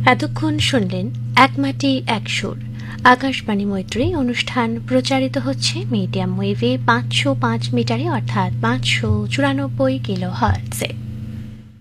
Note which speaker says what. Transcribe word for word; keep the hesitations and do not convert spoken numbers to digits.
Speaker 1: এতক্ষণ শুনলেন এক মাটি এক সুর। আকাশবাণী মৈত্রী অনুষ্ঠান প্রচারিত হচ্ছে মিডিয়াম ওয়েভে পাঁচশো পাঁচ মিটারে অর্থাৎ পাঁচশো চুরানব্বই কিলো হার্টজে।